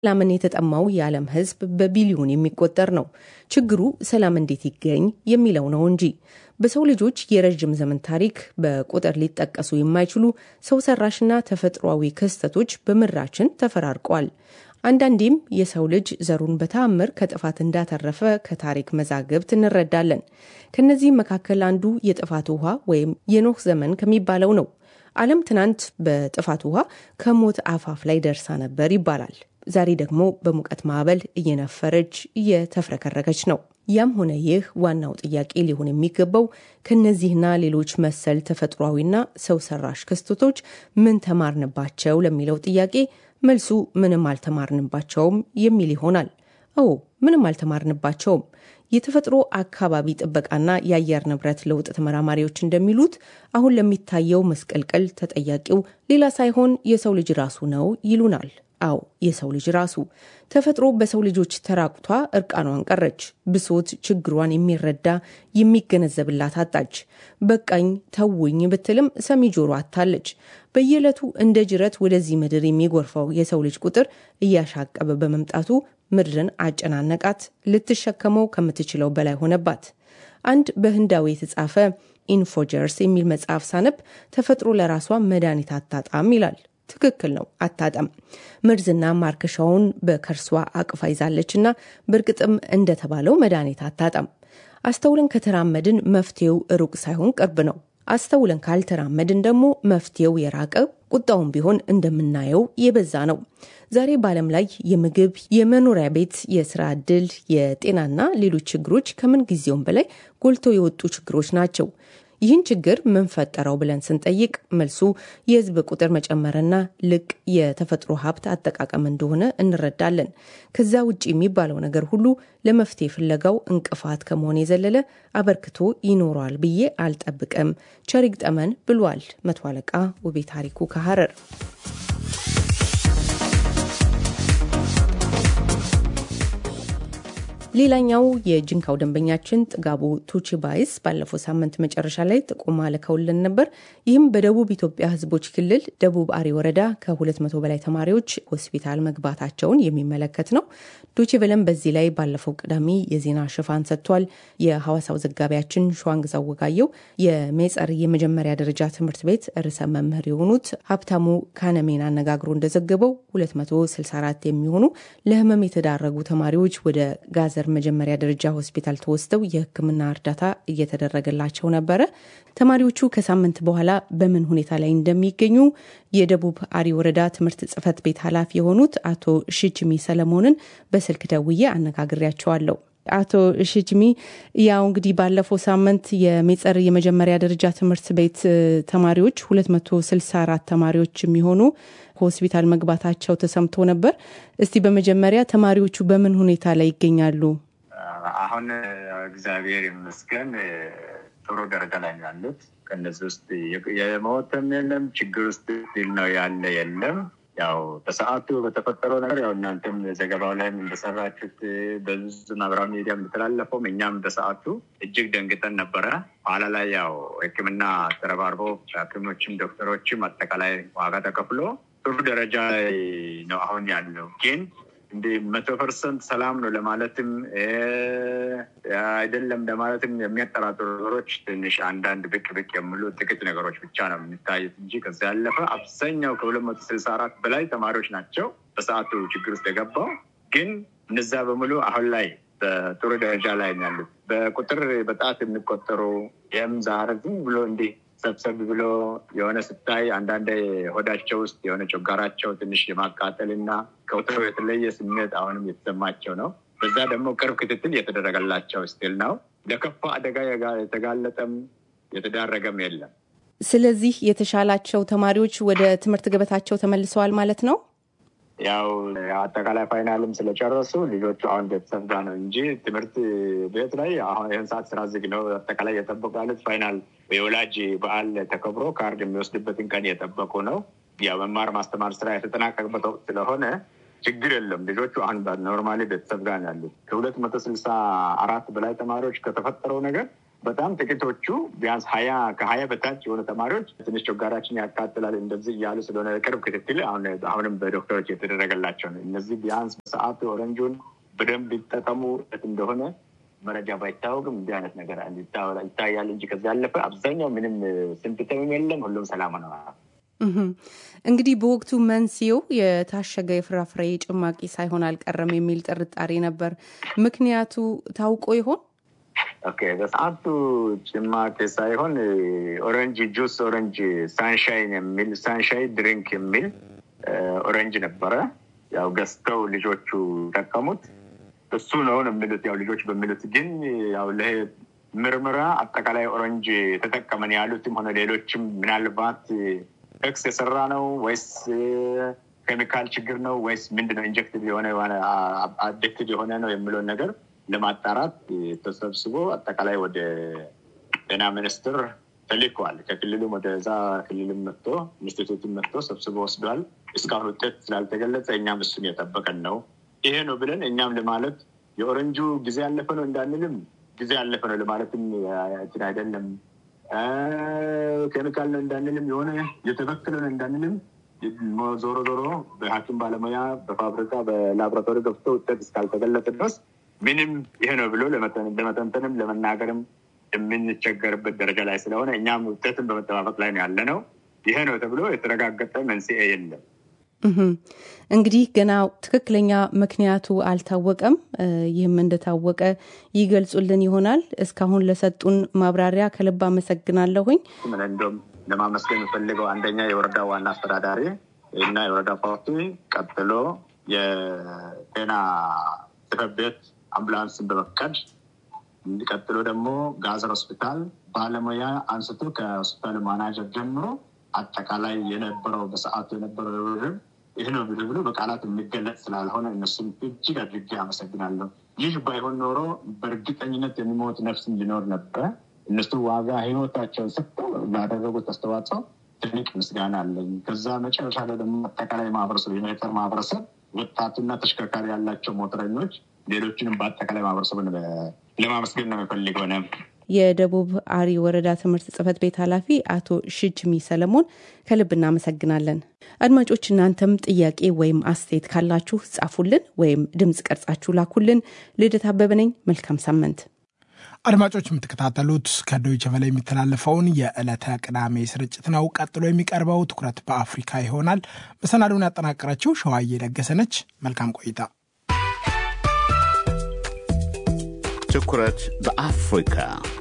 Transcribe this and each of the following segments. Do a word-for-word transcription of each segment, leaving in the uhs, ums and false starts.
ሰላምን የተጠማው የዓለም ሕዝብ በቢሊዮን የሚቆጠር ነው። ችግሩ ሰላም እንዴት ይገኝ የሚለው ነው እንጂ በሰው ልጆች የረጅም ዘመን ታሪክ በቁጥር ሊጠቀሱ የማይችሉ ሰው ሰራሽና ተፈጥሯዊ ክስተቶች በምድራችን ተፈራርቀዋል። አንዳንዴም የሰው ልጅ ዘሩን በተአምር ከጥፋት እንዳተረፈ ከታሪክ መዛግብት እንረዳለን። ከነዚህ መካከል አንዱ የጥፋት ውሃ ወይም የኖህ ዘመን ከሚባለው ነው። ዓለም ትናንት በጥፋት ውሃ ከሞት አፋፍ ላይ ደርሳ ነበር ይባላል። ዛሬ ደግሞ በሙቀት ማዕበል እየነፈረች እየተፍረከረከች ነው። ያም ሆነ ይህ ዋናው ጥያቄ ሊሆን የሚገባው ከነዚህና ሌሎች መሰል ተፈጥሯዊና ሰው ሰራሽ ክስተቶች ምን ተማርንባቸው ለሚለው ጥያቄ መልሱ ምንም አልተማርንባቸውም የሚል ይሆናል። አዎ ምንም አልተማርንባቸውም። የተፈጥሮ አካባቢ ጥበቃና የአየር ንብረት ለውጥ ተመራማሪዎች እንደሚሉት አሁን ለሚታየው መስቀልቀል ተጠያቂው ሌላ ሳይሆን የሰው ልጅ ራሱ ነው ይሉናል። አዎ የሰው ልጅ ራሱ። ተፈጥሮ በሰው ልጆች ተራቁቷ እርቃኗን ቀረች። ብሶት ችግሯን የሚረዳ የሚገነዘብላት አጣች። በቃኝ ተውኝ ብትልም ሰሚ ጆሮ አታለች። በየዕለቱ እንደ ጅረት ወደዚህ ምድር የሚጎርፈው የሰው ልጅ ቁጥር እያሻቀበ በመምጣቱ ምድርን አጨናነቃት። ልትሸከመው ከምትችለው በላይ ሆነባት። አንድ በህንዳዊ የተጻፈ ኢንፎጀርስ የሚል መጽሐፍ ሳነብ ተፈጥሮ ለራሷ መድኃኒት አታጣም ይላል። ትክክል ነው፣ አታጣም። መርዝና ማርከሻውን በከርሷ አቅፋ ይዛለችና በእርግጥም እንደተባለው መድኃኒት አታጣም። አስተውለን ከተራመድን መፍትሄው ሩቅ ሳይሆን ቅርብ ነው። አስተውለን ካልተራመድን ደግሞ መፍትሄው የራቀ ቁጣውን ቢሆን እንደምናየው የበዛ ነው። ዛሬ በዓለም ላይ የምግብ፣ የመኖሪያ ቤት፣ የስራ ዕድል፣ የጤናና ሌሎች ችግሮች ከምን ጊዜውም በላይ ጎልተው የወጡ ችግሮች ናቸው። ይህን ችግር ምን ፈጠረው ብለን ስንጠይቅ መልሱ የህዝብ ቁጥር መጨመርና ልቅ የተፈጥሮ ሀብት አጠቃቀም እንደሆነ እንረዳለን። ከዛ ውጭ የሚባለው ነገር ሁሉ ለመፍትሄ ፍለጋው እንቅፋት ከመሆን የዘለለ አበርክቶ ይኖረዋል ብዬ አልጠብቅም። ቸሪግ ጠመን ብሏል መቶ አለቃ ውቤ ታሪኩ ከሐረር። ሌላኛው የጅንካው ደንበኛችን ጥጋቡ ቱቺባይስ ባለፈው ሳምንት መጨረሻ ላይ ጥቆማ ልከውልን ነበር። ይህም በደቡብ ኢትዮጵያ ህዝቦች ክልል ደቡብ አሪ ወረዳ ከሁለት መቶ በላይ ተማሪዎች ሆስፒታል መግባታቸውን የሚመለከት ነው። ዶቼቬለም በዚህ ላይ ባለፈው ቅዳሜ የዜና ሽፋን ሰጥቷል። የሐዋሳው ዘጋቢያችን ሸዋንግዛው ወጋየው የሜጸር የመጀመሪያ ደረጃ ትምህርት ቤት ርዕሰ መምህር የሆኑት ሀብታሙ ካነሜን አነጋግሮ እንደዘገበው ሁለት መቶ ስልሳ አራት የሚሆኑ ለህመም የተዳረጉ ተማሪዎች ወደ ጋዘ መጀመሪያ ደረጃ ሆስፒታል ተወስደው የሕክምና እርዳታ እየተደረገላቸው ነበር። ተማሪዎቹ ከሳምንት በኋላ በምን ሁኔታ ላይ እንደሚገኙ የደቡብ አሪ ወረዳ ትምህርት ጽሕፈት ቤት ኃላፊ የሆኑት አቶ ሽጅሚ ሰለሞንን በስልክ ደውዬ አነጋግሬያቸዋለሁ። አቶ ሽጅሚ፣ ያው እንግዲህ ባለፈው ሳምንት የሜጸር የመጀመሪያ ደረጃ ትምህርት ቤት ተማሪዎች ሁለት መቶ ስልሳ አራት ተማሪዎች የሚሆኑ ሆስፒታል መግባታቸው ተሰምቶ ነበር። እስቲ በመጀመሪያ ተማሪዎቹ በምን ሁኔታ ላይ ይገኛሉ? አሁን እግዚአብሔር ይመስገን ጥሩ ደረጃ ላይ ያሉት። ከነዚህ ውስጥ የሞተም የለም፣ ችግር ውስጥ ነው ያለ የለም። ያው በሰዓቱ በተፈጠረው ነገር ያው እናንተም ዘገባው ላይ እንደሰራችሁት በብዙ ማህበራዊ ሚዲያ እንደተላለፈው እኛም በሰዓቱ እጅግ ደንግጠን ነበረ። ኋላ ላይ ያው ሕክምና ተረባርቦ ሐኪሞችም ዶክተሮችም አጠቃላይ ዋጋ ተከፍሎ ጥሩ ደረጃ ላይ ነው አሁን ያለው። ግን እንደ መቶ ፐርሰንት ሰላም ነው ለማለትም አይደለም ለማለትም የሚያጠራጥሩ ነገሮች ትንሽ አንዳንድ ብቅ ብቅ የሚሉ ጥቂት ነገሮች ብቻ ነው የሚታዩት እንጂ ከዛ ያለፈ አብዛኛው ከሁለት መቶ ስልሳ አራት በላይ ተማሪዎች ናቸው በሰዓቱ ችግር ውስጥ የገባው። ግን እነዛ በሙሉ አሁን ላይ በጥሩ ደረጃ ላይ ነው ያሉት። በቁጥር በጣት የሚቆጠሩ የም ዛሬ ዝም ብሎ እንዲህ ሰብሰብ ብሎ የሆነ ስታይ አንዳንድ ሆዳቸው ውስጥ የሆነ ጮጋራቸው ትንሽ የማቃጠልና ከወትሮ የተለየ ስሜት አሁንም የተሰማቸው ነው። በዛ ደግሞ ቅርብ ክትትል የተደረገላቸው ስቲል ነው። ለከፋ አደጋ የተጋለጠም የተዳረገም የለም። ስለዚህ የተሻላቸው ተማሪዎች ወደ ትምህርት ገበታቸው ተመልሰዋል ማለት ነው። ያው አጠቃላይ ፋይናልም ስለጨረሱ ልጆቹ አሁን ቤተሰብ ጋር ነው እንጂ ትምህርት ቤት ላይ አሁን ይህን ሰዓት ስራ ዝግ ነው። አጠቃላይ የጠበቁ ያሉት ፋይናል የወላጅ በዓል ተከብሮ ካርድ የሚወስድበትን ቀን የጠበቁ ነው። ያው መማር ማስተማር ስራ የተጠናቀቀበት ወቅት ስለሆነ ችግር የለም። ልጆቹ አሁን ኖርማሊ ቤተሰብ ጋር ያሉት ከሁለት መቶ ስልሳ አራት በላይ ተማሪዎች ከተፈጠረው ነገር በጣም ጥቂቶቹ ቢያንስ ሀያ ከሀያ በታች የሆኑ ተማሪዎች ትንሽ ጮጋራችን ያቃጥላል እንደዚህ እያሉ ስለሆነ ቅርብ ክትትል አሁን አሁንም በዶክተሮች የተደረገላቸው ነው። እነዚህ ቢያንስ በሰዓቱ ኦሬንጁን በደንብ ይጠቀሙ እንደሆነ መረጃ ባይታወቅም እንዲህ አይነት ነገር ይታያል እንጂ ከዛ ያለፈ አብዛኛው ምንም ሲምፕተም የለም፣ ሁሉም ሰላም ነው። እንግዲህ በወቅቱ መንስኤው የታሸገ የፍራፍሬ ጭማቂ ሳይሆን አልቀረም የሚል ጥርጣሬ ነበር። ምክንያቱ ታውቆ ይሆን? ኦኬ በሰዓቱ ጭማቂ ሳይሆን ኦሬንጅ ጁስ ኦሬንጅ ሳንሻይን የሚል ሳንሻይን ድሪንክ የሚል ኦሬንጅ ነበረ። ያው ገዝተው ልጆቹ ተጠቀሙት። እሱ ነው የሚሉት ያው ልጆች በሚሉት ግን ያው ለምርመራ አጠቃላይ ኦሬንጅ ተጠቀመን ያሉትም ሆነ ሌሎችም ምናልባት ኤክስ የሰራ ነው ወይስ ኬሚካል ችግር ነው ወይስ ምንድነው ኢንጀክቲቭ የሆነ አዲክቲቭ የሆነ ነው የሚለው ነገር ለማጣራት ተሰብስቦ አጠቃላይ ወደ ጤና ሚኒስቴር ተልኳል። ከክልሉ ወደዛ ክልልም መጥቶ ኢንስቲትዩቱም መጥቶ ሰብስቦ ወስዷል። እስካሁን ውጤት ስላልተገለጸ እኛም እሱን የጠበቀን ነው። ይሄ ነው ብለን እኛም ለማለት የኦሬንጁ ጊዜ ያለፈ ነው እንዳንልም ጊዜ ያለፈ ነው ለማለትም እንትን አይደለም። ኬሚካል ነው እንዳንልም የሆነ የተበከለ ነው እንዳንልም ዞሮ ዞሮ በሐኪም ባለሙያ በፋብሪካ በላቦራቶሪ ገብቶ ውጤት እስካልተገለጸ ድረስ ምንም ይሄ ነው ብሎ ለመተንተንም ለመናገርም የምንቸገርበት ደረጃ ላይ ስለሆነ እኛም ውጤትን በመጠባበቅ ላይ ነው ያለነው። ይሄ ነው ተብሎ የተረጋገጠ መንስኤ የለም። እንግዲህ ገና ትክክለኛ ምክንያቱ አልታወቀም። ይህም እንደታወቀ ይገልጹልን ይሆናል። እስካሁን ለሰጡን ማብራሪያ ከልብ አመሰግናለሁኝ። ምን እንደም ለማመስገን ፈልገው አንደኛ የወረዳ ዋና አስተዳዳሪ እና የወረዳ ፓርቲ፣ ቀጥሎ የጤና ጽሕፈት ቤት አምቡላንስን በመፍቀድ ቀጥሎ ደግሞ ጋዘር ሆስፒታል ባለሙያ አንስቶ ከሆስፒታል ማናጀር ጀምሮ አጠቃላይ የነበረው በሰዓቱ የነበረው ርብርብ ይህ ነው ብሎ በቃላት የሚገለጽ ስላልሆነ እነሱም እጅግ አድርጌ አመሰግናለሁ። ይህ ባይሆን ኖሮ በእርግጠኝነት የሚሞት ነፍስ ሊኖር ነበር። እነሱ ዋጋ ህይወታቸውን ሰጥተው ላደረጉት አስተዋጽኦ ትልቅ ምስጋና አለኝ። ከዛ መጨረሻ ላይ ደግሞ አጠቃላይ ማህበረሰብ የሞተር ማህበረሰብ ወጣቱና ተሽከርካሪ ያላቸው ሞተረኞች ሌሎችንም በአጠቃላይ ማህበረሰቡን ለማመስገን ነው የምፈልገው ነው። የደቡብ አሪ ወረዳ ትምህርት ጽሕፈት ቤት ኃላፊ አቶ ሽጅሚ ሰለሞን ከልብ እናመሰግናለን። አድማጮች እናንተም ጥያቄ ወይም አስተያየት ካላችሁ ጻፉልን ወይም ድምጽ ቀርጻችሁ ላኩልን። ልደት አበበ ነኝ። መልካም ሳምንት። አድማጮች የምትከታተሉት ከዶይቼ ቬለ የሚተላለፈውን የዕለተ ቅዳሜ ስርጭት ነው። ቀጥሎ የሚቀርበው ትኩረት በአፍሪካ ይሆናል። መሰናዶውን ያጠናቀረችው ሸዋዬ ለገሰነች። መልካም ቆይታ። ትኩረት በአፍሪካ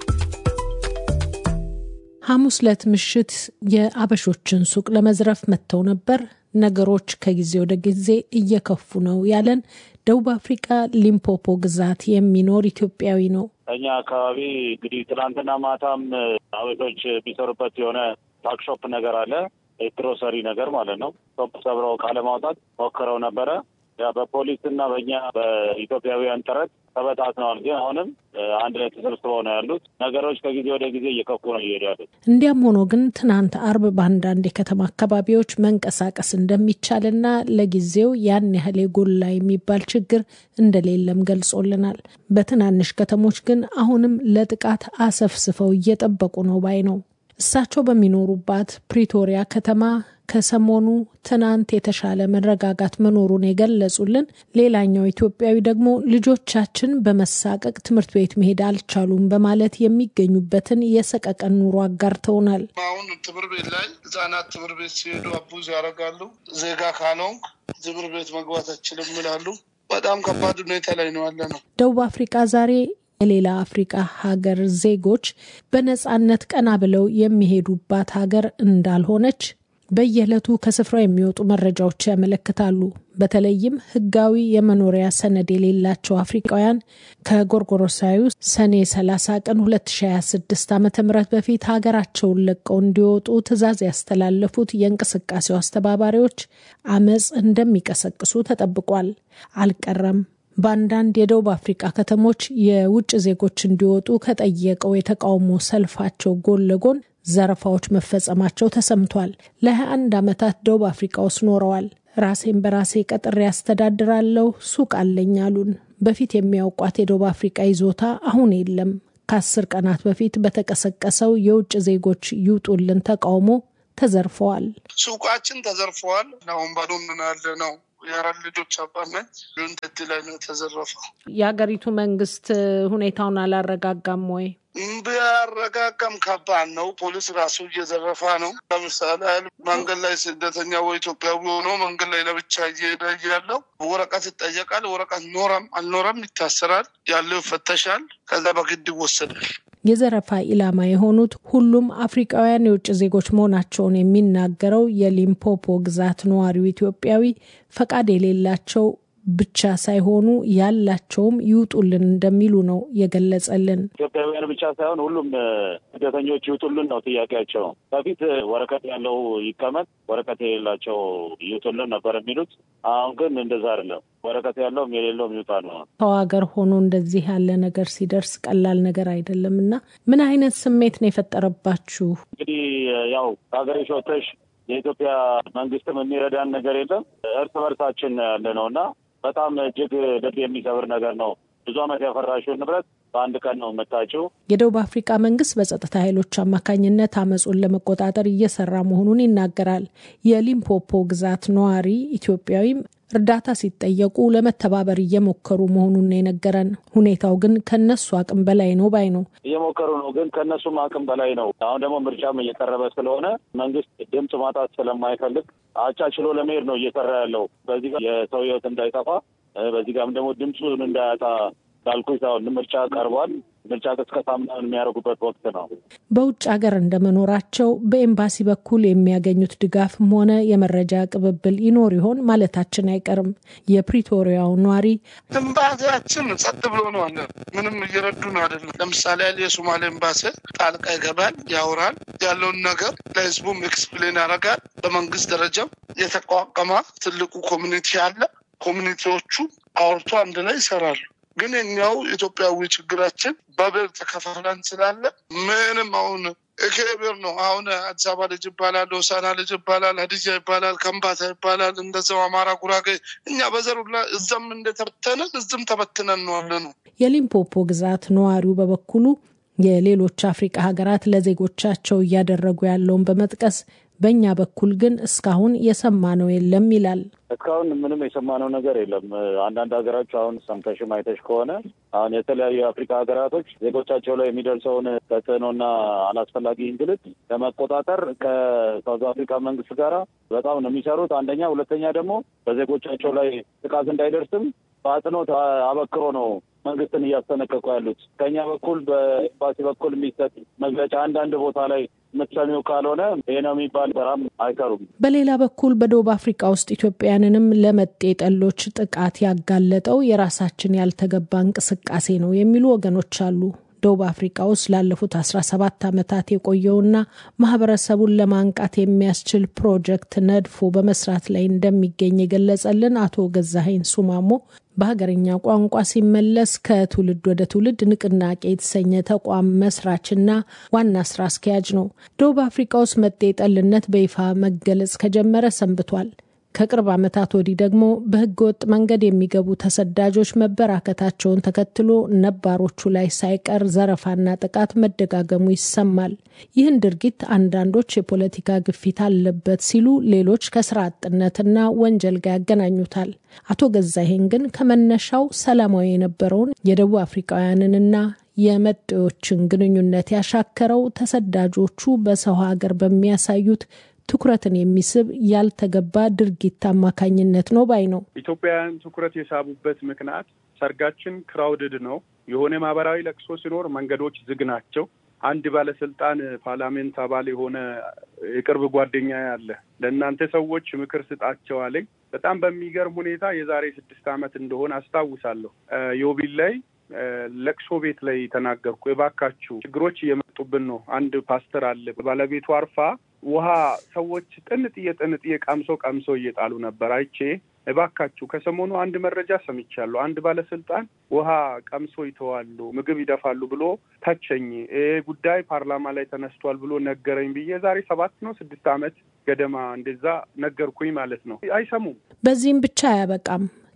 ሐሙስ ዕለት ምሽት የአበሾችን ሱቅ ለመዝረፍ መጥተው ነበር። ነገሮች ከጊዜ ወደ ጊዜ እየከፉ ነው ያለን ደቡብ አፍሪካ ሊምፖፖ ግዛት የሚኖር ኢትዮጵያዊ ነው። እኛ አካባቢ እንግዲህ ትናንትና ማታም አበሾች ቢሰሩበት የሆነ ታክሾፕ ነገር አለ፣ ግሮሰሪ ነገር ማለት ነው። ቶፕ ሰብረው ካለ ማውጣት ሞክረው ነበረ። ያ በፖሊስና በእኛ በኢትዮጵያውያን ጥረት ተበታትነዋል። ግን አሁንም አንድ ላይ ተሰብስበው ነው ያሉት። ነገሮች ከጊዜ ወደ ጊዜ እየከፉ ነው እየሄዱ ያሉት። እንዲያም ሆኖ ግን ትናንት አርብ በአንዳንድ የከተማ አካባቢዎች መንቀሳቀስ እንደሚቻልና ለጊዜው ያን ያህል የጎላ የሚባል ችግር እንደሌለም ገልጾልናል። በትናንሽ ከተሞች ግን አሁንም ለጥቃት አሰፍስፈው እየጠበቁ ነው ባይ ነው። እሳቸው በሚኖሩባት ፕሪቶሪያ ከተማ ከሰሞኑ ትናንት የተሻለ መረጋጋት መኖሩን የገለጹልን ሌላኛው ኢትዮጵያዊ ደግሞ ልጆቻችን በመሳቀቅ ትምህርት ቤት መሄድ አልቻሉም በማለት የሚገኙበትን የሰቀቀን ኑሮ አጋርተውናል። አሁን ትምህርት ቤት ላይ ህጻናት ትምህርት ቤት ሲሄዱ አቡዝ ያደርጋሉ። ዜጋ ካልሆንክ ትምህርት ቤት መግባት አትችልም ይላሉ። በጣም ከባድ ሁኔታ ላይ ነው ያለ ነው። ደቡብ አፍሪካ ዛሬ የሌላ አፍሪካ ሀገር ዜጎች በነጻነት ቀና ብለው የሚሄዱባት ሀገር እንዳልሆነች በየዕለቱ ከስፍራው የሚወጡ መረጃዎች ያመለክታሉ። በተለይም ህጋዊ የመኖሪያ ሰነድ የሌላቸው አፍሪካውያን ከጎርጎሮሳዊ ሰኔ ሰላሳ ቀን ሁለት ሺህ ሃያ ስድስት ዓ.ም በፊት ሀገራቸውን ለቀው እንዲወጡ ትዕዛዝ ያስተላለፉት የእንቅስቃሴው አስተባባሪዎች አመጽ እንደሚቀሰቅሱ ተጠብቋል። አልቀረም። በአንዳንድ የደቡብ አፍሪካ ከተሞች የውጭ ዜጎች እንዲወጡ ከጠየቀው የተቃውሞ ሰልፋቸው ጎን ለጎን ዘረፋዎች መፈጸማቸው ተሰምቷል። ለሃያ አንድ ዓመታት ደቡብ አፍሪካ ውስጥ ኖረዋል። ራሴን በራሴ ቀጥሬ ያስተዳድራለሁ፣ ሱቅ አለኝ አሉን። በፊት የሚያውቋት የደቡብ አፍሪካ ይዞታ አሁን የለም። ከአስር ቀናት በፊት በተቀሰቀሰው የውጭ ዜጎች ይውጡልን ተቃውሞ ተዘርፈዋል። ሱቃችን ተዘርፈዋል። አሁን ባዶ ምን አለ ነው የአራት ልጆች አባት ነኝ። ዩንተት ላይ ነው ተዘረፈው። የሀገሪቱ መንግስት ሁኔታውን አላረጋጋም ወይ? ቢያረጋጋም ከባድ ነው። ፖሊስ ራሱ እየዘረፋ ነው። ለምሳሌ መንገድ ላይ ስደተኛ ወይ ኢትዮጵያዊ ሆኖ መንገድ ላይ ለብቻ እየሄደ ያለው ወረቀት ይጠየቃል። ወረቀት ኖረም አልኖረም ይታሰራል። ያለው ይፈተሻል። ከዛ በግድ ይወሰዳል። የዘረፋ ኢላማ የሆኑት ሁሉም አፍሪካውያን የውጭ ዜጎች መሆናቸውን የሚናገረው የሊምፖፖ ግዛት ነዋሪው ኢትዮጵያዊ ፈቃድ የሌላቸው ብቻ ሳይሆኑ ያላቸውም ይውጡልን እንደሚሉ ነው የገለጸልን። ኢትዮጵያውያን ብቻ ሳይሆን ሁሉም ስደተኞች ይውጡልን ነው ጥያቄያቸው። በፊት ወረቀት ያለው ይቀመጥ፣ ወረቀት የሌላቸው ይውጡልን ነበር የሚሉት። አሁን ግን እንደዛ አይደለም። ወረቀት ያለውም የሌለውም ይውጣ ነው። ሰው ሀገር ሆኖ እንደዚህ ያለ ነገር ሲደርስ ቀላል ነገር አይደለም እና ምን አይነት ስሜት ነው የፈጠረባችሁ? እንግዲህ ያው ሀገሬ ሾተሽ የኢትዮጵያ መንግስትም የሚረዳን ነገር የለም። እርስ በርሳችን ያለ ነው እና በጣም እጅግ ልብ የሚሰብር ነገር ነው። ብዙ ዓመት ያፈራሽው ንብረት በአንድ ቀን ነው መታቸው። የደቡብ አፍሪካ መንግስት በጸጥታ ኃይሎች አማካኝነት አመጹን ለመቆጣጠር እየሰራ መሆኑን ይናገራል። የሊምፖፖ ግዛት ነዋሪ ኢትዮጵያዊም እርዳታ ሲጠየቁ ለመተባበር እየሞከሩ መሆኑን ነው የነገረን። ሁኔታው ግን ከነሱ አቅም በላይ ነው ባይ ነው። እየሞከሩ ነው ግን ከነሱም አቅም በላይ ነው። አሁን ደግሞ ምርጫም እየቀረበ ስለሆነ መንግስት ድምጽ ማጣት ስለማይፈልግ አቻችሎ ለመሄድ ነው እየሰራ ያለው። በዚህ ጋር የሰው ህይወት እንዳይጠፋ፣ በዚህ ጋርም ደግሞ ድምፁን እንዳያጣ ካልኩኝ አሁን ምርጫ ቀርቧል። ምርጫ ቅስቀሳ ምናምን የሚያደርጉበት ወቅት ነው። በውጭ ሀገር እንደመኖራቸው በኤምባሲ በኩል የሚያገኙት ድጋፍም ሆነ የመረጃ ቅብብል ይኖር ይሆን ማለታችን አይቀርም። የፕሪቶሪያው ኗሪ ኤምባሲያችን ጸጥ ብሎ ነው አለ። ምንም እየረዱን አይደለም። ለምሳሌ የሶማሌ ኤምባሲ ጣልቃ ይገባል፣ ያወራል፣ ያለውን ነገር ለህዝቡም ኤክስፕሌን ያደርጋል። በመንግስት ደረጃም የተቋቋመ ትልቁ ኮሚኒቲ አለ። ኮሚኒቲዎቹ አውርቶ አንድ ላይ ይሰራሉ። ግን እኛው ኢትዮጵያዊ ችግራችን በብር ተከፋፍለን ስላለ ምንም አሁን እከብር ነው። አሁን አዲስ አበባ ልጅ ይባላል፣ ሆሳና ልጅ ይባላል፣ ሀዲያ ይባላል፣ ከምባታ ይባላል፣ እንደዛው አማራ፣ ጉራጌ እኛ በዘሩላ እዛም እንደተበተነ እዝም ተበትነን ነው አለ ነው። የሊምፖፖ ግዛት ነዋሪው በበኩሉ የሌሎች አፍሪካ ሀገራት ለዜጎቻቸው እያደረጉ ያለውን በመጥቀስ በእኛ በኩል ግን እስካሁን የሰማነው የለም ይላል። እስካሁን ምንም የሰማነው ነገር የለም። አንዳንድ ሀገራች አሁን ሰምተሽም አይተሽ ከሆነ አሁን የተለያዩ የአፍሪካ ሀገራቶች ዜጎቻቸው ላይ የሚደርሰውን ተጽዕኖና አላስፈላጊ እንግልት ለመቆጣጠር ከሳውዝ አፍሪካ መንግስት ጋር በጣም ነው የሚሰሩት። አንደኛ፣ ሁለተኛ ደግሞ በዜጎቻቸው ላይ ጥቃት እንዳይደርስም በአጽንኦት አበክሮ ነው መንግስትን እያስጠነቀቁ ያሉት። ከኛ በኩል በኤምባሲ በኩል የሚሰጥ መግለጫ አንዳንድ ቦታ ላይ ምትሰሚው ካልሆነ ይሄ ነው የሚባል ስራም አይሰሩም። በሌላ በኩል በደቡብ አፍሪካ ውስጥ ኢትዮጵያውያንንም ለመጤ ጠሎች ጥቃት ያጋለጠው የራሳችን ያልተገባ እንቅስቃሴ ነው የሚሉ ወገኖች አሉ። ደቡብ አፍሪካ ውስጥ ላለፉት አስራ ሰባት ዓመታት የቆየውና ማህበረሰቡን ለማንቃት የሚያስችል ፕሮጀክት ነድፎ በመስራት ላይ እንደሚገኝ የገለጸልን አቶ ገዛኸኝ ሱማሞ በሀገርኛ ቋንቋ ሲመለስ ከትውልድ ወደ ትውልድ ንቅናቄ የተሰኘ ተቋም መስራችና ዋና ስራ አስኪያጅ ነው። ደቡብ አፍሪካ ውስጥ መጤ ጠልነት በይፋ መገለጽ ከጀመረ ሰንብቷል። ከቅርብ ዓመታት ወዲህ ደግሞ በህገወጥ መንገድ የሚገቡ ተሰዳጆች መበራከታቸውን ተከትሎ ነባሮቹ ላይ ሳይቀር ዘረፋና ጥቃት መደጋገሙ ይሰማል። ይህን ድርጊት አንዳንዶች የፖለቲካ ግፊት አለበት ሲሉ፣ ሌሎች ከስራ አጥነትና ወንጀል ጋር ያገናኙታል። አቶ ገዛኸኝ ግን ከመነሻው ሰላማዊ የነበረውን የደቡብ አፍሪካውያንንና የመጤዎችን ግንኙነት ያሻከረው ተሰዳጆቹ በሰው ሀገር በሚያሳዩት ትኩረትን የሚስብ ያልተገባ ድርጊት አማካኝነት ነው ባይ ነው። ኢትዮጵያውያን ትኩረት የሳቡበት ምክንያት ሰርጋችን ክራውድድ ነው። የሆነ ማህበራዊ ለቅሶ ሲኖር መንገዶች ዝግ ናቸው። አንድ ባለስልጣን ፓርላሜንት አባል የሆነ የቅርብ ጓደኛ ያለ ለእናንተ ሰዎች ምክር ስጣቸው አለኝ። በጣም በሚገርም ሁኔታ የዛሬ ስድስት ዓመት እንደሆነ አስታውሳለሁ። ዮቢል ላይ ለቅሶ ቤት ላይ ተናገርኩ። እባካችሁ ችግሮች እየመጡብን ነው። አንድ ፓስተር አለ፣ ባለቤቱ አርፋ ውሃ ሰዎች ጥንጥዬ ጥንጥዬ ቀምሶ ቀምሶ እየጣሉ ነበር አይቼ እባካችሁ ከሰሞኑ አንድ መረጃ ሰምቻለሁ። አንድ ባለስልጣን ውሃ ቀምሶ ይተዋሉ፣ ምግብ ይደፋሉ ብሎ ታቸኝ። ይሄ ጉዳይ ፓርላማ ላይ ተነስቷል ብሎ ነገረኝ ብዬ ዛሬ ሰባት ነው ስድስት ዓመት ገደማ እንደዛ ነገርኩኝ ማለት ነው። አይሰሙም። በዚህም ብቻ አያበቃም።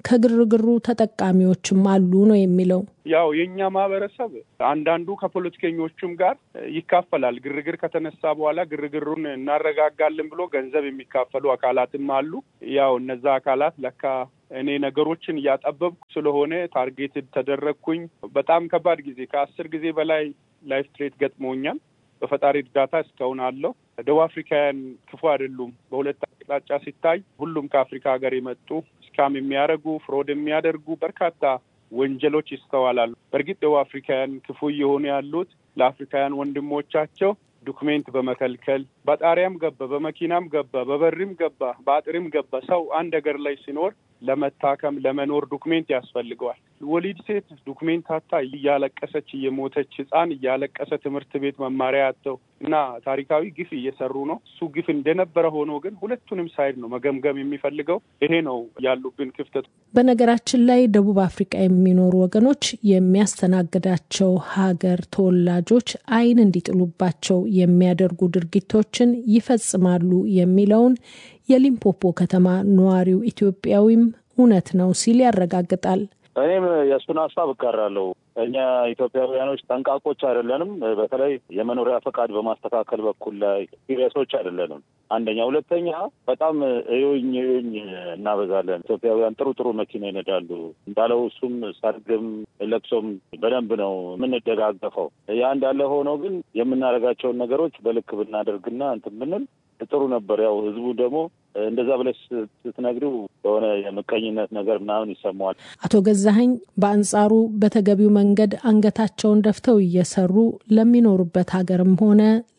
ከግርግሩ ተጠቃሚዎችም አሉ ነው የሚለው። ያው የኛ ማህበረሰብ አንዳንዱ ከፖለቲከኞቹም ጋር ይካፈላል። ግርግር ከተነሳ በኋላ ግርግሩን እናረጋጋለን ብሎ ገንዘብ የሚካፈሉ አካላትም አሉ። ያው እነዛ አካላት ለካ እኔ ነገሮችን እያጠበብኩ ስለሆነ ታርጌትድ ተደረግኩኝ። በጣም ከባድ ጊዜ ከአስር ጊዜ በላይ ላይፍ ትሬት ገጥሞኛል። በፈጣሪ እርዳታ እስካሁን አለው። ደቡብ አፍሪካውያን ክፉ አይደሉም። በሁለት አቅጣጫ ሲታይ ሁሉም ከአፍሪካ ሀገር የመጡ ስካም የሚያደርጉ ፍሮድ የሚያደርጉ በርካታ ወንጀሎች ይስተዋላሉ። በእርግጥ ደቡብ አፍሪካውያን ክፉ እየሆኑ ያሉት ለአፍሪካውያን ወንድሞቻቸው ዶክሜንት በመከልከል በጣሪያም ገባ፣ በመኪናም ገባ፣ በበርም ገባ፣ በአጥርም ገባ። ሰው አንድ ሀገር ላይ ሲኖር ለመታከም ለመኖር ዶክሜንት ያስፈልገዋል። ወሊድ ሴት ዶክሜንት አታ እያለቀሰች እየሞተች ህፃን እያለቀሰ ትምህርት ቤት መማሪያ ያተው እና ታሪካዊ ግፍ እየሰሩ ነው። እሱ ግፍ እንደነበረ ሆኖ ግን ሁለቱንም ሳይድ ነው መገምገም የሚፈልገው። ይሄ ነው ያሉብን ክፍተት። በነገራችን ላይ ደቡብ አፍሪካ የሚኖሩ ወገኖች የሚያስተናግዳቸው ሀገር ተወላጆች አይን እንዲጥሉባቸው የሚያደርጉ ድርጊቶችን ይፈጽማሉ የሚለውን የሊምፖፖ ከተማ ነዋሪው ኢትዮጵያዊም እውነት ነው ሲል ያረጋግጣል። እኔም የእሱን ሀሳብ እጋራለሁ። እኛ ኢትዮጵያውያኖች ጠንቃቆች አይደለንም። በተለይ የመኖሪያ ፈቃድ በማስተካከል በኩል ላይ ሲሪየሶች አይደለንም። አንደኛ። ሁለተኛ በጣም እዩኝ እዩኝ እናበዛለን። ኢትዮጵያውያን ጥሩ ጥሩ መኪና ይነዳሉ እንዳለው እሱም ሰርግም ለቅሶም በደንብ ነው የምንደጋገፈው። ያ እንዳለ ሆኖ ግን የምናደርጋቸውን ነገሮች በልክ ብናደርግና እንትን ብንል ጥሩ ነበር። ያው ህዝቡ ደግሞ እንደዛ ብለሽ ስትነግሪው የሆነ የምቀኝነት ነገር ምናምን ይሰማዋል። አቶ ገዛኸኝ በአንጻሩ በተገቢው መንገድ አንገታቸውን ደፍተው እየሰሩ ለሚኖሩበት ሀገርም ሆነ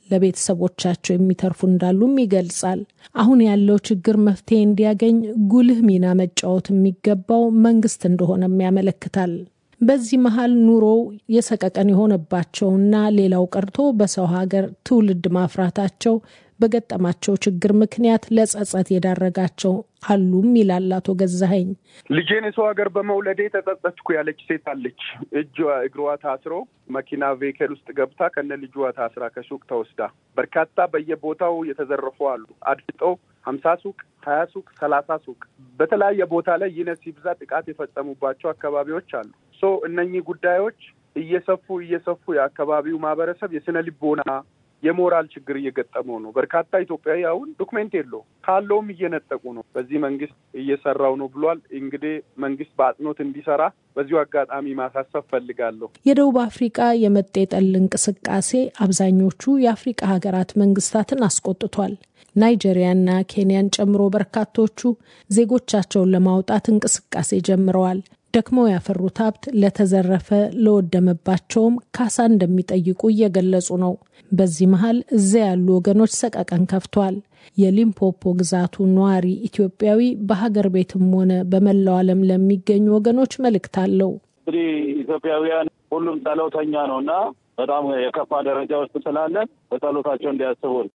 ለቤተሰቦቻቸው የሚተርፉ እንዳሉም ይገልጻል። አሁን ያለው ችግር መፍትሄ እንዲያገኝ ጉልህ ሚና መጫወት የሚገባው መንግስት እንደሆነም ያመለክታል። በዚህ መሃል ኑሮው የሰቀቀን የሆነባቸውና ሌላው ቀርቶ በሰው ሀገር ትውልድ ማፍራታቸው በገጠማቸው ችግር ምክንያት ለጸጸት የዳረጋቸው አሉም ይላል አቶ ገዛኸኝ። ልጄን የሰው ሀገር በመውለዴ ተጸጸትኩ ያለች ሴት አለች። እጇ እግሯ ታስሮ መኪና ቬሂክል ውስጥ ገብታ ከነ ልጇ ታስራ ከሱቅ ተወስዳ በርካታ በየቦታው የተዘረፉ አሉ። አድፍጠው ሀምሳ ሱቅ፣ ሀያ ሱቅ፣ ሰላሳ ሱቅ በተለያየ ቦታ ላይ ይነስ ይብዛ ጥቃት የፈጸሙባቸው አካባቢዎች አሉ። ሶ እነኚህ ጉዳዮች እየሰፉ እየሰፉ የአካባቢው ማህበረሰብ የስነ ልቦና የሞራል ችግር እየገጠመው ነው። በርካታ ኢትዮጵያዊ አሁን ዶክሜንት የለው ካለውም እየነጠቁ ነው። በዚህ መንግስት እየሰራው ነው ብሏል። እንግዲህ መንግስት በአጽንኦት እንዲሰራ በዚሁ አጋጣሚ ማሳሰብ ፈልጋለሁ። የደቡብ አፍሪካ የመጤጠል እንቅስቃሴ አብዛኞቹ የአፍሪካ ሀገራት መንግስታትን አስቆጥቷል። ናይጄሪያና ኬንያን ጨምሮ በርካቶቹ ዜጎቻቸውን ለማውጣት እንቅስቃሴ ጀምረዋል። ደክመው ያፈሩት ሀብት ለተዘረፈ ለወደመባቸውም ካሳ እንደሚጠይቁ እየገለጹ ነው። በዚህ መሃል እዚያ ያሉ ወገኖች ሰቀቀን ከፍቷል። የሊምፖፖ ግዛቱ ነዋሪ ኢትዮጵያዊ በሀገር ቤትም ሆነ በመላው ዓለም ለሚገኙ ወገኖች መልእክት አለው። እንግዲህ ኢትዮጵያውያን ሁሉም ጸሎተኛ ነውና በጣም የከፋ ደረጃ ውስጥ ስላለን በጸሎታቸው እንዲያስቡን።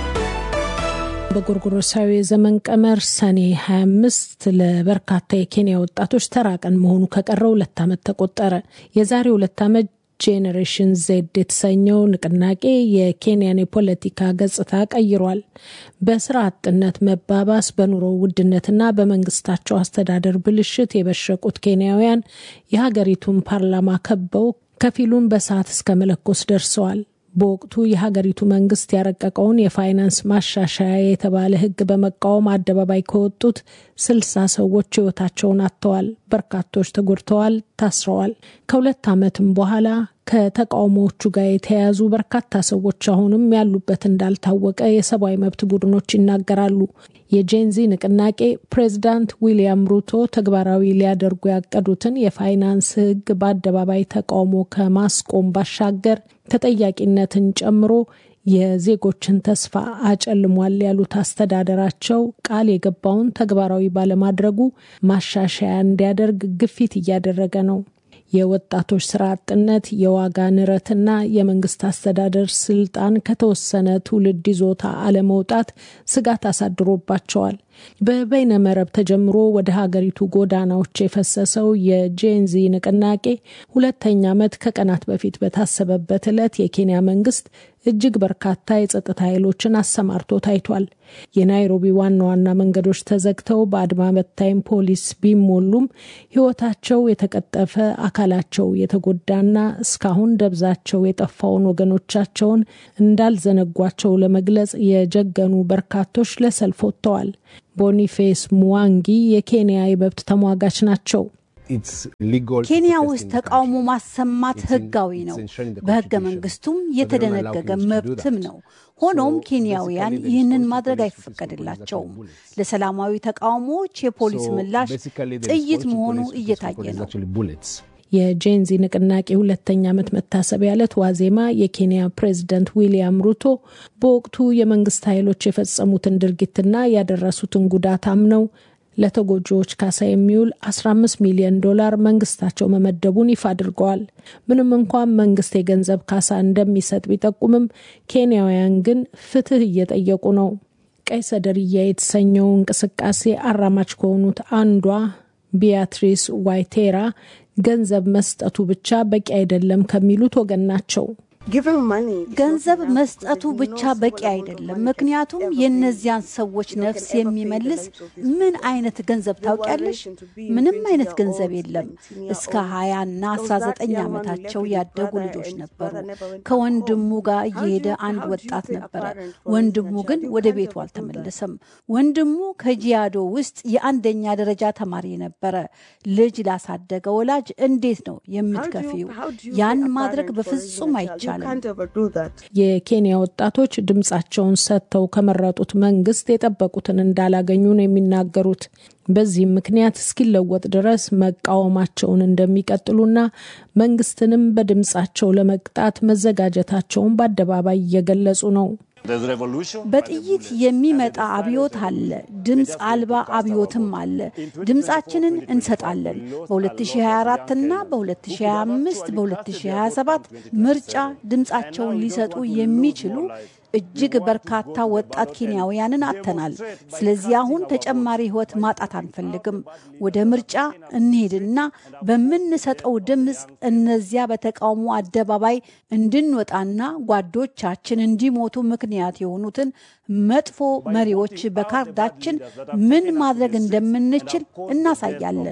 በጎርጎሮሳዊ የዘመን ቀመር ሰኔ ሀያ አምስት ለበርካታ የኬንያ ወጣቶች ተራቀን መሆኑ ከቀረ ሁለት ዓመት ተቆጠረ። የዛሬ ሁለት ዓመት ጄኔሬሽን ዜድ የተሰኘው ንቅናቄ የኬንያን የፖለቲካ ገጽታ ቀይሯል። በስራ አጥነት መባባስ፣ በኑሮ ውድነትና በመንግስታቸው አስተዳደር ብልሽት የበሸቁት ኬንያውያን የሀገሪቱን ፓርላማ ከበው ከፊሉን በሰዓት እስከ መለኮስ ደርሰዋል። በወቅቱ የሀገሪቱ መንግስት ያረቀቀውን የፋይናንስ ማሻሻያ የተባለ ህግ በመቃወም አደባባይ ከወጡት ስልሳ ሰዎች ህይወታቸውን አጥተዋል። በርካቶች ተጎድተዋል፣ ታስረዋል። ከሁለት ዓመትም በኋላ ከተቃውሞዎቹ ጋር የተያያዙ በርካታ ሰዎች አሁንም ያሉበት እንዳልታወቀ የሰብአዊ መብት ቡድኖች ይናገራሉ። የጄንዚ ንቅናቄ ፕሬዝዳንት ዊሊያም ሩቶ ተግባራዊ ሊያደርጉ ያቀዱትን የፋይናንስ ህግ በአደባባይ ተቃውሞ ከማስቆም ባሻገር ተጠያቂነትን ጨምሮ የዜጎችን ተስፋ አጨልሟል ያሉት አስተዳደራቸው ቃል የገባውን ተግባራዊ ባለማድረጉ ማሻሻያ እንዲያደርግ ግፊት እያደረገ ነው። የወጣቶች ስራ አጥነት፣ የዋጋ ንረትና የመንግስት አስተዳደር ስልጣን ከተወሰነ ትውልድ ይዞታ አለመውጣት ስጋት አሳድሮባቸዋል። በበይነመረብ ተጀምሮ ወደ ሀገሪቱ ጎዳናዎች የፈሰሰው የጄንዚ ንቅናቄ ሁለተኛ ዓመት ከቀናት በፊት በታሰበበት ዕለት የኬንያ መንግስት እጅግ በርካታ የጸጥታ ኃይሎችን አሰማርቶ ታይቷል። የናይሮቢ ዋና ዋና መንገዶች ተዘግተው በአድማ በታይም ፖሊስ ቢሞሉም ሕይወታቸው የተቀጠፈ አካላቸው የተጎዳና እስካሁን ደብዛቸው የጠፋውን ወገኖቻቸውን እንዳልዘነጓቸው ለመግለጽ የጀገኑ በርካቶች ለሰልፍ ወጥተዋል። ቦኒፌስ ሙዋንጊ የኬንያ የመብት ተሟጋች ናቸው። ኬንያ ውስጥ ተቃውሞ ማሰማት ህጋዊ ነው፣ በህገ መንግስቱም የተደነገገ መብትም ነው። ሆኖም ኬንያውያን ይህንን ማድረግ አይፈቀድላቸውም። ለሰላማዊ ተቃውሞዎች የፖሊስ ምላሽ ጥይት መሆኑ እየታየ ነው። የጄንዚ ንቅናቄ ሁለተኛ ዓመት መታሰቢያ ዕለት ዋዜማ የኬንያ ፕሬዝዳንት ዊሊያም ሩቶ በወቅቱ የመንግስት ኃይሎች የፈጸሙትን ድርጊትና ያደረሱትን ጉዳት አምነው ለተጎጂዎች ካሳ የሚውል አስራ አምስት ሚሊዮን ዶላር መንግስታቸው መመደቡን ይፋ አድርገዋል። ምንም እንኳን መንግስት የገንዘብ ካሳ እንደሚሰጥ ቢጠቁምም ኬንያውያን ግን ፍትህ እየጠየቁ ነው። ቀይ ሰደርያ የተሰኘው እንቅስቃሴ አራማጅ ከሆኑት አንዷ ቢያትሪስ ዋይቴራ ገንዘብ መስጠቱ ብቻ በቂ አይደለም ከሚሉት ወገን ናቸው። ገንዘብ መስጠቱ ብቻ በቂ አይደለም፣ ምክንያቱም የነዚያን ሰዎች ነፍስ የሚመልስ ምን አይነት ገንዘብ ታውቂያለሽ? ምንም አይነት ገንዘብ የለም። እስከ ሀያ እና አስራ ዘጠኝ ዓመታቸው ያደጉ ልጆች ነበሩ። ከወንድሙ ጋር እየሄደ አንድ ወጣት ነበረ። ወንድሙ ግን ወደ ቤቱ አልተመለሰም። ወንድሙ ከጂያዶ ውስጥ የአንደኛ ደረጃ ተማሪ ነበረ። ልጅ ላሳደገ ወላጅ እንዴት ነው የምትከፊው? ያን ማድረግ በፍጹም አይቻልም። የኬንያ ወጣቶች ድምጻቸውን ሰጥተው ከመረጡት መንግስት የጠበቁትን እንዳላገኙ ነው የሚናገሩት። በዚህ ምክንያት እስኪለወጥ ድረስ መቃወማቸውን እንደሚቀጥሉና መንግስትንም በድምጻቸው ለመቅጣት መዘጋጀታቸውን በአደባባይ እየገለጹ ነው። በጥይት የሚመጣ አብዮት አለ፣ ድምጽ አልባ አብዮትም አለ። ድምጻችንን እንሰጣለን። በ2024 እና በ2025 በ2027 ምርጫ ድምጻቸውን ሊሰጡ የሚችሉ እጅግ በርካታ ወጣት ኬንያውያንን አጥተናል። ስለዚህ አሁን ተጨማሪ ህይወት ማጣት አንፈልግም። ወደ ምርጫ እንሄድና በምንሰጠው ድምጽ እነዚያ በተቃውሞ አደባባይ እንድንወጣና ጓዶቻችን እንዲሞቱ ምክንያት የሆኑትን መጥፎ መሪዎች በካርዳችን ምን ማድረግ እንደምንችል እናሳያለን።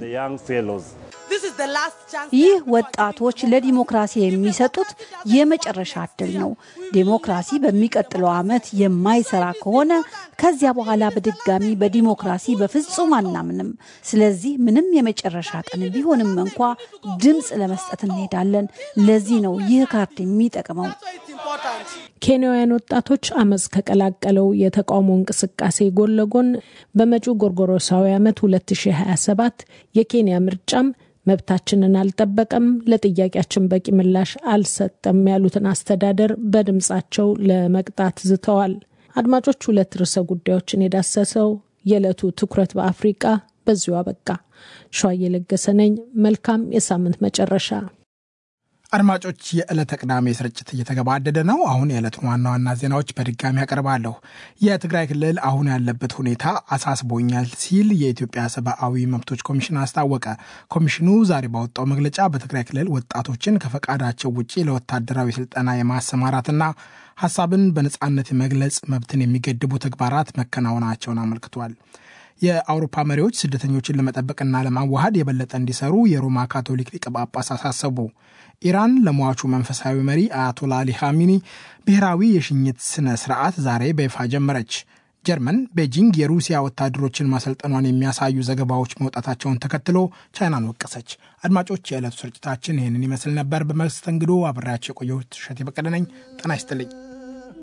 ይህ ወጣቶች ለዲሞክራሲ የሚሰጡት የመጨረሻ ዕድል ነው። ዲሞክራሲ በሚቀጥለው ዓመት የማይሰራ ከሆነ ከዚያ በኋላ በድጋሚ በዲሞክራሲ በፍጹም አናምንም። ስለዚህ ምንም የመጨረሻ ቀን ቢሆንም እንኳ ድምጽ ለመስጠት እንሄዳለን። ለዚህ ነው ይህ ካርድ የሚጠቅመው። ኬንያውያን ወጣቶች አመጽ ከቀላቀለው የተቃውሞ እንቅስቃሴ ጎን ለጎን በመጪው ጎርጎሮሳዊ ዓመት ሁለት ሺህ ሀያ ሰባት የኬንያ ምርጫም መብታችንን አልጠበቀም፣ ለጥያቄያችን በቂ ምላሽ አልሰጠም ያሉትን አስተዳደር በድምጻቸው ለመቅጣት ዝተዋል። አድማጮች፣ ሁለት ርዕሰ ጉዳዮችን የዳሰሰው የዕለቱ ትኩረት በአፍሪካ በዚሁ አበቃ። ሸዋዬ ለገሰ ነኝ። መልካም የሳምንት መጨረሻ። አድማጮች፣ የዕለተ ቅዳሜ ስርጭት እየተገባደደ ነው። አሁን የዕለቱን ዋና ዋና ዜናዎች በድጋሚ ያቀርባለሁ። የትግራይ ክልል አሁን ያለበት ሁኔታ አሳስቦኛል ሲል የኢትዮጵያ ሰብአዊ መብቶች ኮሚሽን አስታወቀ። ኮሚሽኑ ዛሬ ባወጣው መግለጫ በትግራይ ክልል ወጣቶችን ከፈቃዳቸው ውጪ ለወታደራዊ ስልጠና የማሰማራትና ሀሳብን በነጻነት የመግለጽ መብትን የሚገድቡ ተግባራት መከናወናቸውን አመልክቷል። የአውሮፓ መሪዎች ስደተኞችን ለመጠበቅና ለማዋሃድ የበለጠ እንዲሰሩ የሮማ ካቶሊክ ሊቀ ጳጳስ አሳሰቡ። ኢራን ለሟቹ መንፈሳዊ መሪ አያቶላ አሊ ኻሜኒ ብሔራዊ የሽኝት ስነ ስርዓት ዛሬ በይፋ ጀመረች። ጀርመን ቤጂንግ የሩሲያ ወታደሮችን ማሰልጠኗን የሚያሳዩ ዘገባዎች መውጣታቸውን ተከትሎ ቻይናን ወቀሰች። አድማጮች፣ የዕለቱ ስርጭታችን ይህንን ይመስል ነበር። በመስተንግዶ አብሬያቸው የቆየሁት እሸቴ በቀለ ነኝ። ጤና ይስጥልኝ።